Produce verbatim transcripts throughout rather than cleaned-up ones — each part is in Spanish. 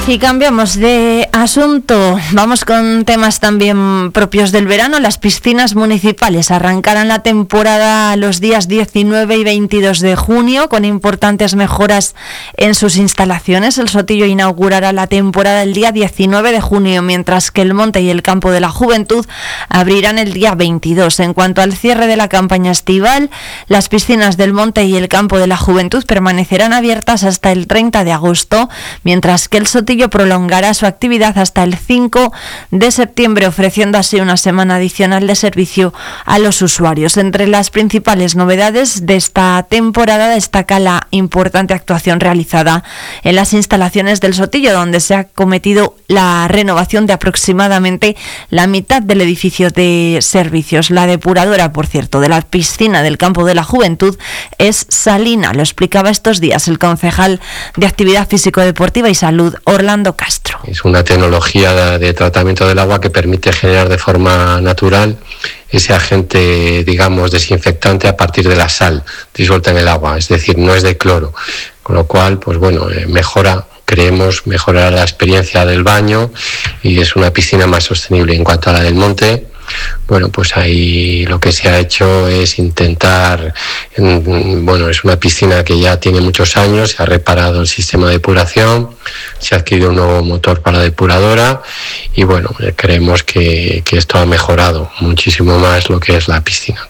Y cambiamos de asunto. Vamos con temas también propios del verano. Las piscinas municipales arrancarán la temporada los días diecinueve y veintidós de junio con importantes mejoras en sus instalaciones. El Sotillo inaugurará la temporada el día diecinueve de junio, mientras que el Monte y el Campo de la Juventud abrirán el día veintidós. En cuanto al cierre de la campaña estival, las piscinas del Monte y el Campo de la Juventud permanecerán abiertas hasta el treinta de agosto, mientras que el Sotillo prolongará su actividad hasta el cinco de septiembre, ofreciendo así una semana adicional de servicio a los usuarios. Entre las principales novedades de esta temporada destaca la importante actuación realizada en las instalaciones del Sotillo, donde se ha cometido la renovación de aproximadamente la mitad del edificio de servicios. La depuradora, por cierto, de la piscina del Campo de la Juventud es salina. Lo explicaba estos días el concejal de Actividad Físico-Deportiva y Salud, Orlando Castro. Es una tecnología de, de tratamiento del agua que permite generar de forma natural ese agente, digamos, desinfectante a partir de la sal disuelta en el agua, es decir, no es de cloro, con lo cual, pues bueno, eh, mejora, creemos, mejorará la experiencia del baño y es una piscina más sostenible. En cuanto a la del Monte, bueno, pues ahí lo que se ha hecho es intentar, bueno, es una piscina que ya tiene muchos años, se ha reparado el sistema de depuración, se ha adquirido un nuevo motor para la depuradora y bueno, creemos que, que esto ha mejorado muchísimo más lo que es la piscina.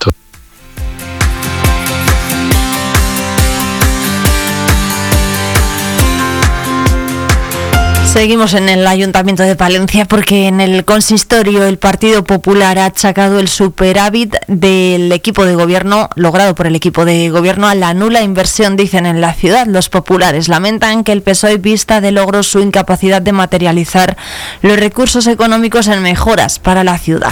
Seguimos en el Ayuntamiento de Palencia porque en el consistorio el Partido Popular ha achacado el superávit del equipo de gobierno, logrado por el equipo de gobierno, a la nula inversión, dicen en la ciudad. Los populares lamentan que el P S O E vista de logro su incapacidad de materializar los recursos económicos en mejoras para la ciudad.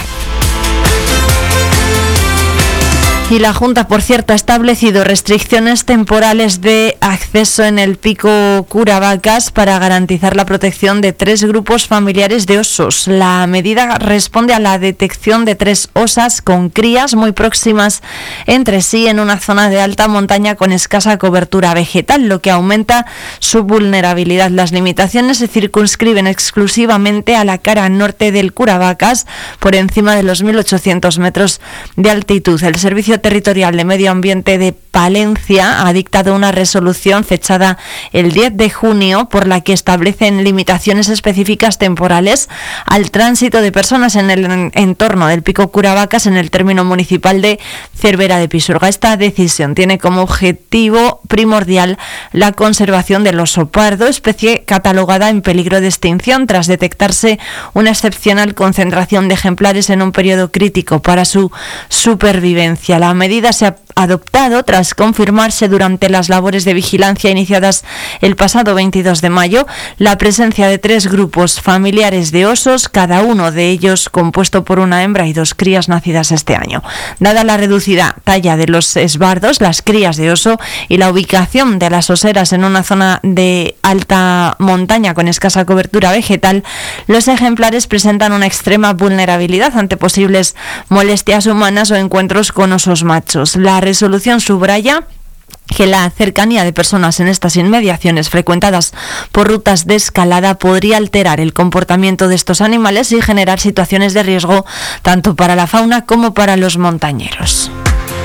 Y la Junta, por cierto, ha establecido restricciones temporales de acceso en el Pico Curavacas para garantizar la protección de tres grupos familiares de osos. La medida responde a la detección de tres osas con crías muy próximas entre sí en una zona de alta montaña con escasa cobertura vegetal, lo que aumenta su vulnerabilidad. Las limitaciones se circunscriben exclusivamente a la cara norte del Curavacas, por encima de los mil ochocientos metros de altitud. El Servicio Territorial de Medio Ambiente de Palencia ha dictado una resolución fechada el diez de junio por la que establecen limitaciones específicas temporales al tránsito de personas en el entorno del Pico Curavacas en el término municipal de Cervera de Pisuerga. Esta decisión tiene como objetivo primordial la conservación del oso pardo, especie catalogada en peligro de extinción tras detectarse una excepcional concentración de ejemplares en un periodo crítico para su supervivencia. La medida se ha adoptado tras confirmarse durante las labores de vigilancia iniciadas el pasado veintidós de mayo la presencia de tres grupos familiares de osos, cada uno de ellos compuesto por una hembra y dos crías nacidas este año. Dada la reducida talla de los esbardos, las crías de oso y la ubicación de las oseras en una zona de alta montaña con escasa cobertura vegetal, los ejemplares presentan una extrema vulnerabilidad ante posibles molestias humanas o encuentros con osos machos. La resolución subraya que la cercanía de personas en estas inmediaciones frecuentadas por rutas de escalada podría alterar el comportamiento de estos animales y generar situaciones de riesgo tanto para la fauna como para los montañeros.